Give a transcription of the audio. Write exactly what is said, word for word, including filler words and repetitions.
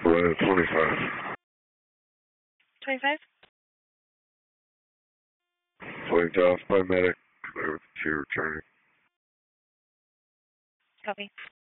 Atlanta twenty-five. twenty-five? Flanked off by medic. Clear with two returning. Copy.